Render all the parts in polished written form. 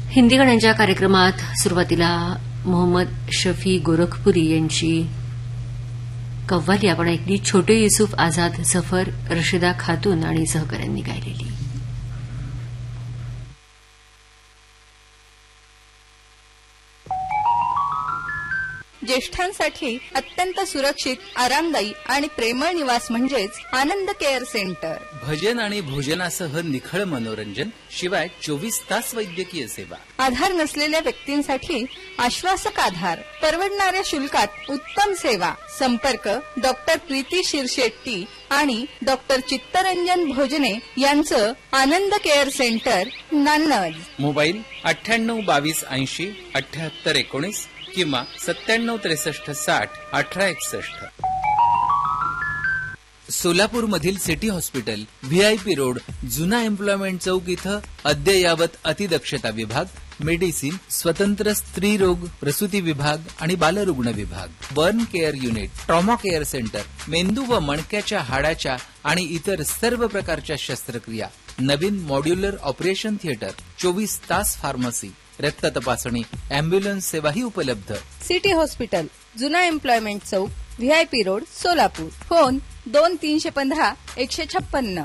हिंदी गाण्यांच्या कार्यक्रमात सुरुवातीला मोहम्मद शफी गोरखपुरी यांची कव्वाली आपण ऐकली. छोटे युसुफ आझाद सफर, रशिदा खातून आणि सहकाऱ्यांनी गायलेली. ज्येष्ठांसाठी अत्यंत सुरक्षित, आरामदायी आणि प्रेमळ निवास म्हणजेच आनंद केअर सेंटर. भजन आणि भोजनासह निखळ मनोरंजन, शिवाय 24 तास वैद्यकीय सेवा. आधार नसलेल्या व्यक्तींसाठी आश्वासक आधार, परवडणाऱ्या शुल्कात उत्तम सेवा. संपर्क डॉक्टर प्रीती शिरशेट्टी आणि डॉक्टर चित्तरंजन भोजने यांचं आनंद केअर सेंटर, नान्नज. मोबाईल 98 22 80 78 19 किंवा 97 63 60 18 61. सोलापूरमधील सिटी हॉस्पिटल, व्हीआयपी रोड, जुना एम्प्लॉयमेंट चौक इथं अद्ययावत अतिदक्षता विभाग, मेडिसिन, स्वतंत्र स्त्री रोग प्रसूती विभाग आणि बालरुग्ण विभाग, burn care unit, trauma care centre, मेंदू व मणक्याच्या हाडाच्या आणि इतर सर्व प्रकारच्या शस्त्रक्रिया, नवीन मॉड्युलर ऑपरेशन थिएटर, 24 तास फार्मसी, रक्त तपासणी, अँब्युलन्स सेवाही उपलब्ध. सिटी हॉस्पिटल, जुना एम्प्लॉयमेंट चौक, VIP road, Solapur. Phone 2315 156.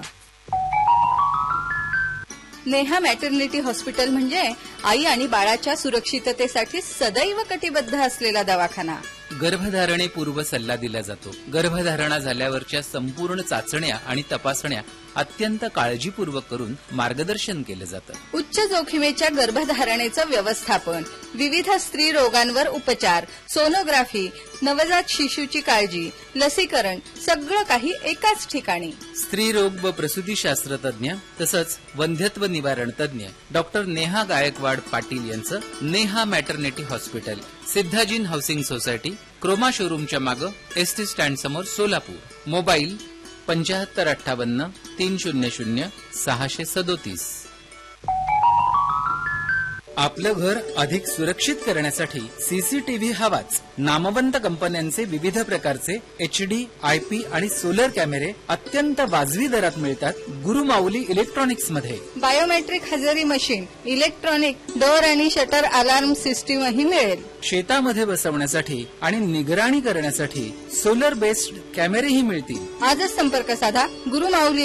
Neha maternity hospital म्हणजे आई आणि बाळाच्या सुरक्षिततेसाठी सदैव कटिबद्ध असलेला दवाखाना. गर्भधारणेपूर्व सल्ला दिला जातो. गर्भधारणा झाल्यावरच्या संपूर्ण चाचण्या आणि तपासण्या अत्यंत काळजीपूर्वक करून मार्गदर्शन केलं जातं. उच्च जोखमीच्या गर्भधारणेचं व्यवस्थापन, विविध स्त्री रोगांवर उपचार, सोनोग्राफी, नवजात शिशूची काळजी, लसीकरण, सगळं काही एकाच ठिकाणी. स्त्री रोग व प्रसूतीशास्त्र तज्ञ तसंच वंध्यत्व निवारण तज्ञ डॉक्टर नेहा गायकवाड पाटील यांचं Neha maternity hospital, सिद्धाजीन housing society, Croma शोरूमच्या मागं, एसटी स्टँड समोर, सोलापूर. मोबाईल 7558 300 637. आपलं घर अधिक सुरक्षित करण्यासाठी सीसीटीव्ही हवाच. नामवंत कंपन्यांचे विविध प्रकारचे HD, IP आणि सोलर कॅमेरे अत्यंत वाजवी दरात मिळतात गुरुमाऊली इलेक्ट्रॉनिक्स मध्ये. बायोमेट्रिक हजेरी मशीन, इलेक्ट्रॉनिक डोअर आणि शटर अलार्म सिस्टीमही मिळेल. शेतामध्ये बसवण्यासाठी आणि निगराणी करण्यासाठी सोलर बेस्ड कॅमेरेही मिळतील. आजच संपर्क साधा. गुरुमाऊली